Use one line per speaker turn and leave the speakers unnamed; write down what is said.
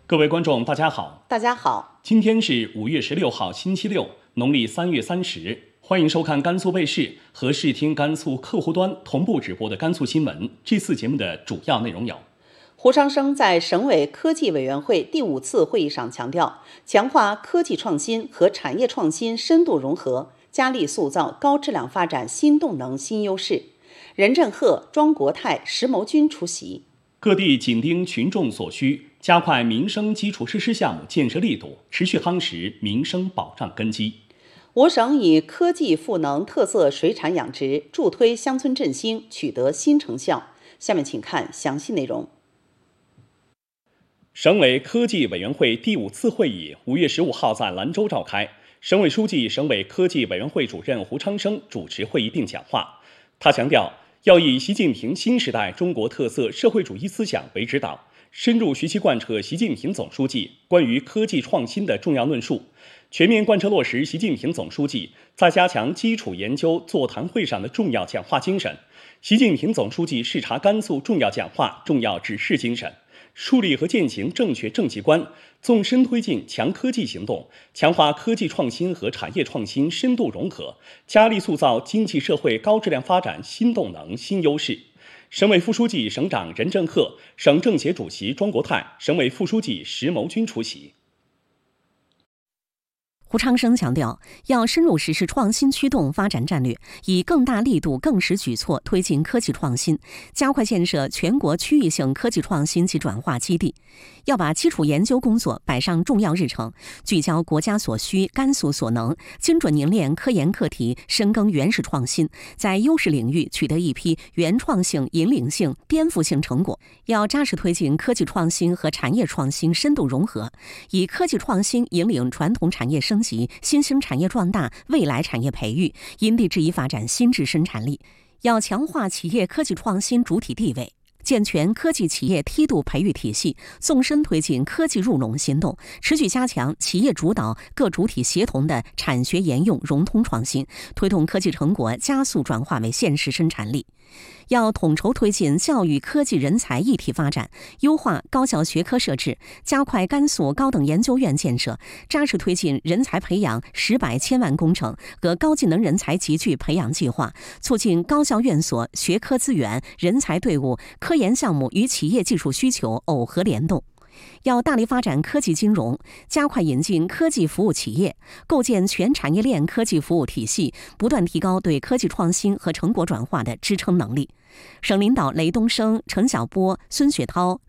各位观众，大家好。
大家好，
今天是5月16号，星期六，农历3月30。欢迎收看甘肃卫视和视听甘肃客户端同步直播的甘肃新闻。这次节目的主要内容有：
胡长生在省委科技委员会第5次会议上强调，强化科技创新和产业创新深度融合，加力塑造高质量发展新动能新优势。任正鹤、庄国泰、石谋军出席。
各地紧盯群众所需，加快民生基础设施项目建设力度，持续夯实民生保障根基。
我省以科技赋能特色水产养殖，助推乡村振兴取得新成效。下面请看详细内容。
省委科技委员会第5次会议5月15号在兰州召开，省委书记、省委科技委员会主任胡昌生主持会议并讲话。他强调，要以习近平新时代中国特色社会主义思想为指导，深入学习贯彻习近平总书记关于科技创新的重要论述，全面贯彻落实习近平总书记在加强基础研究座谈会上的重要讲话精神，习近平总书记视察甘肃重要讲话、重要指示精神，树立和践行正确政绩观，纵深推进强科技行动，强化科技创新和产业创新深度融合，加力塑造经济社会高质量发展新动能新优势。省委副书记、省长任正鹤、省政协主席庄国泰、省委副书记石谋军出席。
胡昌生强调，要深入实施创新驱动发展战略，以更大力度、更实举措推进科技创新，加快建设全国区域性科技创新及转化基地。要把基础研究工作摆上重要日程，聚焦国家所需、甘肃所能，精准凝练科研课题，深耕原始创新，在优势领域取得一批原创性、引领性、颠覆性成果。要扎实推进科技创新和产业创新深度融合，以科技创新引领传统产业升级、新兴产业壮大、未来产业培育，因地制宜发展新质生产力。要强化企业科技创新主体地位，健全科技企业梯度培育体系，纵深推进科技入笼行动，持续加强企业主导、各主体协同的产学研用融通创新，推动科技成果加速转化为现实生产力。要统筹推进教育科技人才一体发展，优化高校学科设置，加快甘肃高等研究院建设，扎实推进人才培养10百千万工程和高技能人才集聚培养计划，促进高校院所学科资源、人才队伍、科研项目与企业技术需求耦合联动。要大力发展科技金融，加快引进科技服务企业，构建全产业链科技服务体系，不断提高对科技创新和成果转化的支撑能力。省领导雷东升、陈晓波、孙雪涛、